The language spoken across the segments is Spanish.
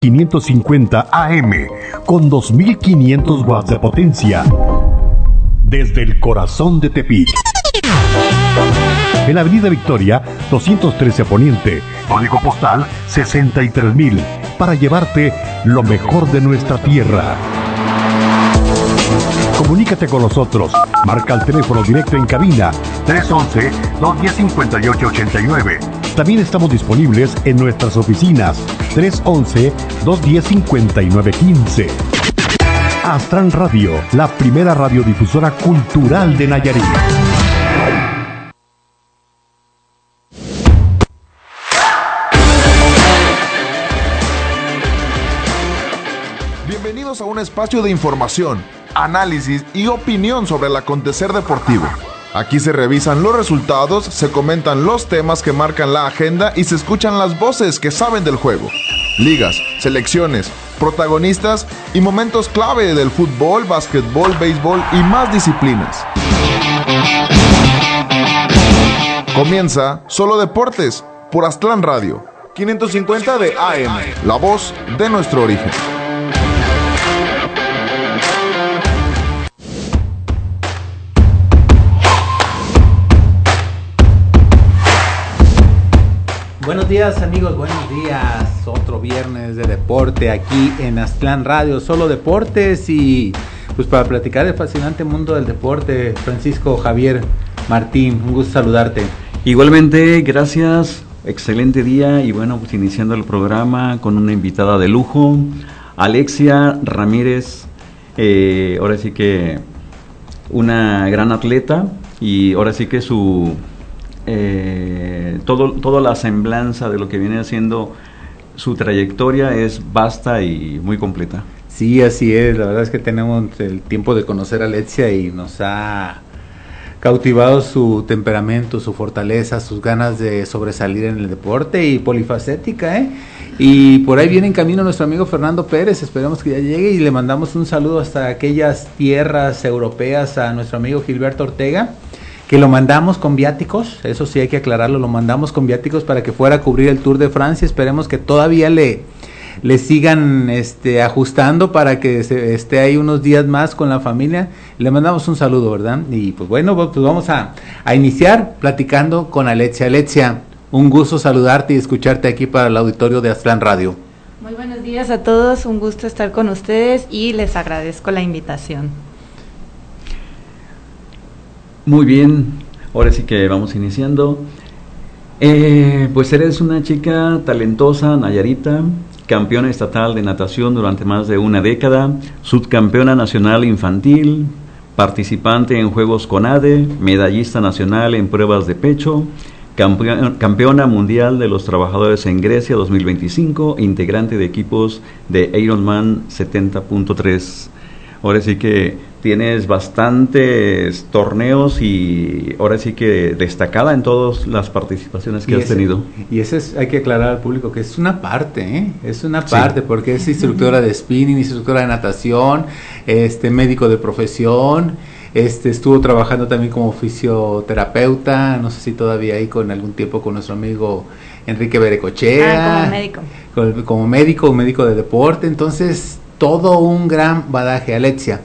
550 AM con 2500 watts de potencia desde el corazón de Tepic. En la Avenida Victoria 213 Poniente, código postal 63000, para llevarte lo mejor de nuestra tierra. Comunícate con nosotros. Marca el teléfono directo en cabina 311-210-5889. También estamos disponibles en nuestras oficinas 311-210-5915. Astran Radio, la primera radiodifusora cultural de Nayarit. Bienvenidos a un espacio de información, análisis y opinión sobre el acontecer deportivo. Aquí se revisan los resultados, se comentan los temas que marcan la agenda y se escuchan las voces que saben del juego. Ligas, selecciones, protagonistas y momentos clave del fútbol, básquetbol, béisbol y más disciplinas. Comienza Solo Deportes por Astran Radio, 550 de AM, la voz de nuestro origen. Buenos días amigos, buenos días. Otro viernes de deporte aquí en Astran Radio, Solo Deportes, y pues para platicar del fascinante mundo del deporte, Francisco Javier Martín, un gusto saludarte. Igualmente, gracias, excelente día y bueno, pues iniciando el programa con una invitada de lujo, Alexia Ramírez, ahora sí que una gran atleta y ahora sí que su... toda la semblanza de lo que viene haciendo su trayectoria es vasta y muy completa. Sí, así es, la verdad es que tenemos el tiempo de conocer a Alexia y nos ha cautivado su temperamento, su fortaleza, sus ganas de sobresalir en el deporte y polifacética, y por ahí viene en camino nuestro amigo Fernando Pérez, esperemos que ya llegue y le mandamos un saludo hasta aquellas tierras europeas a nuestro amigo Gilberto Ortega, que lo mandamos con viáticos, eso sí hay que aclararlo, lo mandamos con viáticos para que fuera a cubrir el Tour de Francia. Esperemos que todavía le sigan ajustando para que esté ahí unos días más con la familia. Le mandamos un saludo, ¿verdad? Y pues bueno, pues vamos a iniciar platicando con Alexia. Alexia, un gusto saludarte y escucharte aquí para el auditorio de Astran Radio. Muy buenos días a todos, un gusto estar con ustedes y les agradezco la invitación. Muy bien, ahora sí que vamos iniciando. Pues eres una chica talentosa, nayarita, campeona estatal de natación durante más de una década, subcampeona nacional infantil, participante en Juegos CONADE, medallista nacional en pruebas de pecho, campeona mundial de los trabajadores en Grecia 2025, integrante de equipos de Ironman 70.3. Ahora sí que tienes bastantes torneos y ahora sí que destacada en todas las participaciones que has tenido. Y ese es, hay que aclarar al público que es una parte, es una parte, porque es instructora de spinning, instructora de natación, médico de profesión, estuvo trabajando también como fisioterapeuta, no sé si todavía ahí con algún tiempo con nuestro amigo Enrique Berecochea. Como médico de deporte, entonces todo un gran badaje. Alexia.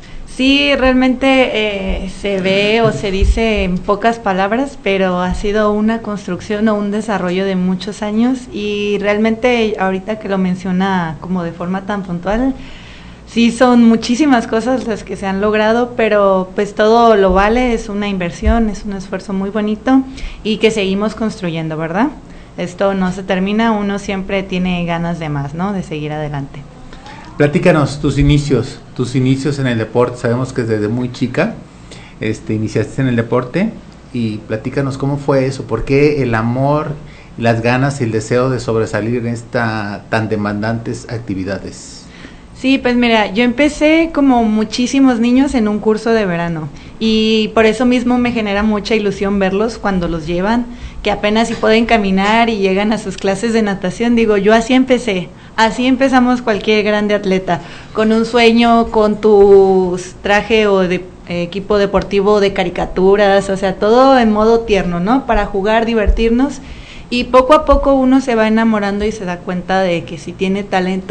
Sí, realmente se ve o se dice en pocas palabras, pero ha sido una construcción o un desarrollo de muchos años, y realmente ahorita que lo menciona como de forma tan puntual, sí son muchísimas cosas las que se han logrado, pero pues todo lo vale, es una inversión, es un esfuerzo muy bonito y que seguimos construyendo, ¿verdad? Esto no se termina, uno siempre tiene ganas de más, ¿no? De seguir adelante. Platícanos tus inicios en el deporte. Sabemos que desde muy chica iniciaste en el deporte, y platícanos cómo fue eso, por qué el amor, las ganas y el deseo de sobresalir en esta tan demandantes actividades. Sí, pues mira, yo empecé como muchísimos niños en un curso de verano, y por eso mismo me genera mucha ilusión verlos cuando los llevan, que apenas si pueden caminar y llegan a sus clases de natación. Digo, yo así empecé. Así empezamos cualquier grande atleta, con un sueño, con tu traje o de equipo deportivo de caricaturas, o sea, todo en modo tierno, ¿no? Para jugar, divertirnos, y poco a poco uno se va enamorando y se da cuenta de que si tiene talento